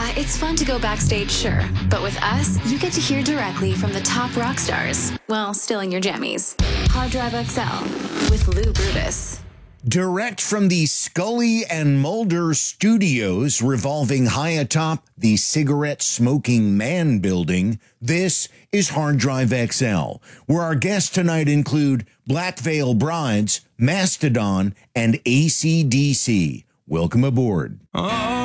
Yeah, it's fun to go backstage, sure. But with us, you get to hear directly from the top rock stars. Well, still in your jammies. Hard Drive XL with Lou Brutus. Direct from the Scully and Mulder studios revolving high atop the cigarette-smoking man building, this is Hard Drive XL, where our guests tonight include Black Veil Brides, Mastodon, and AC/DC. Welcome aboard. Oh.